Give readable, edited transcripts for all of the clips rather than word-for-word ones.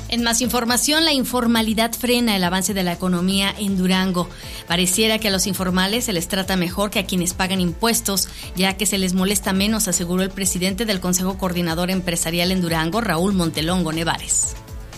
En más información, la informalidad frena el avance de la economía en Durango. Pareciera que a los informales se les trata mejor que a quienes pagan impuestos, ya que se les molesta menos, aseguró el presidente del Consejo Coordinador Empresarial en Durango, Raúl Montelongo Nevares.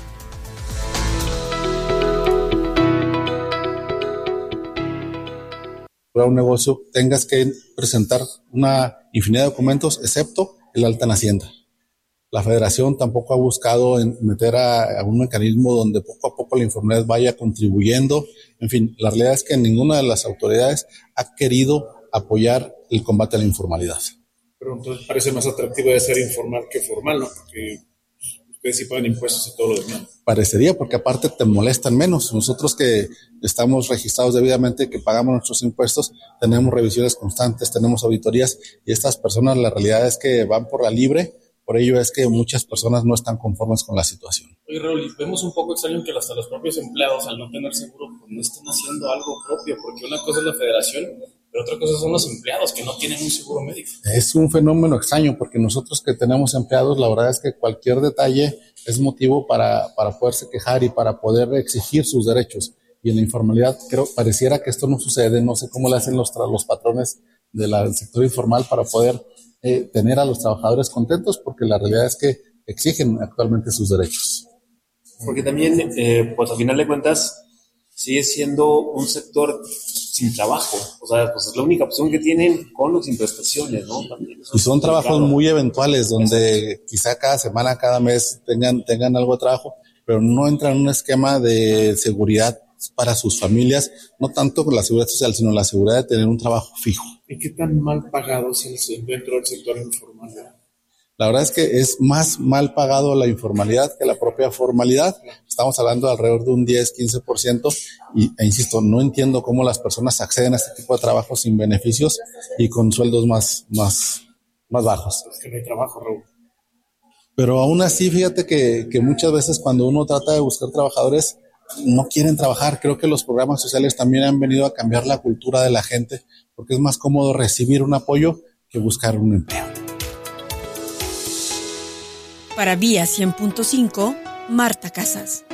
Para un negocio tengas que presentar una infinidad de documentos, excepto el alta en Hacienda. La federación tampoco ha buscado meter a un mecanismo donde poco a poco la informalidad vaya contribuyendo. En fin, la realidad es que ninguna de las autoridades ha querido apoyar el combate a la informalidad. Pero entonces parece más atractivo de ser informal que formal, ¿no? Porque ustedes sí pagan impuestos y todo lo demás. Parecería, porque aparte te molestan menos. Nosotros que estamos registrados debidamente, que pagamos nuestros impuestos, tenemos revisiones constantes, tenemos auditorías, y estas personas la realidad es que van por la libre. Por ello es que muchas personas no están conformes con la situación. Oye, Raúl, y vemos un poco extraño que hasta los propios empleados, al no tener seguro, pues no están haciendo algo propio, porque una cosa es la federación, pero otra cosa son los empleados que no tienen un seguro médico. Es un fenómeno extraño, porque nosotros que tenemos empleados, la verdad es que cualquier detalle es motivo para poderse quejar y para poder exigir sus derechos. Y en la informalidad pareciera que esto no sucede. No sé cómo le hacen los patrones del sector informal para poder tener a los trabajadores contentos, porque la realidad es que exigen actualmente sus derechos. Porque también, pues a final de cuentas, sigue siendo un sector sin trabajo. O sea, pues es la única opción que tienen con o sin prestaciones, ¿no? También y son trabajos muy eventuales, donde quizá cada semana, cada mes tengan algo de trabajo, pero no entran en un esquema de seguridad para sus familias, no tanto con la seguridad social, sino la seguridad de tener un trabajo fijo. ¿Y qué tan mal pagado es dentro del sector informal? La verdad es que es más mal pagado la informalidad que la propia formalidad. Estamos hablando de alrededor de un 10-15%, e insisto, no entiendo cómo las personas acceden a este tipo de trabajo sin beneficios y con sueldos más bajos. Es que no hay trabajo, Raúl. Pero aún así, fíjate que muchas veces cuando uno trata de buscar trabajadores, no quieren trabajar. Creo que los programas sociales también han venido a cambiar la cultura de la gente, porque es más cómodo recibir un apoyo que buscar un empleo. Para Vía 100.5, Marta Casas.